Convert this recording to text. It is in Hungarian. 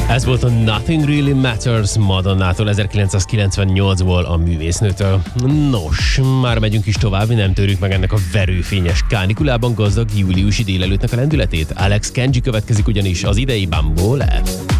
Ez volt a Nothing Really Matters Madonnától 1998-ból a művésznőtől. Nos, már megyünk is tovább, nem törjük meg ennek a verőfényes kánikulában gazdag júliusi délelőttnek a lendületét. Alex Kenji következik ugyanis az idei Bambole.